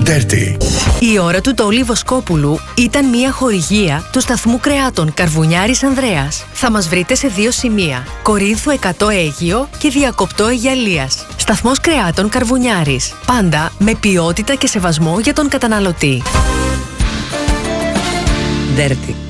Dirty. Η ώρα του Τόλι Βοσκόπουλου ήταν μια χορηγία του σταθμού κρεάτων Καρβουνιάρης Ανδρέας. Θα μας βρείτε σε 2 σημεία: Κορίνθου 100 Αίγυο και Διακοπτό Αιγιαλίας. Σταθμός κρεάτων Καρβουνιάρης. Πάντα με ποιότητα και σεβασμό για τον καταναλωτή. Dirty.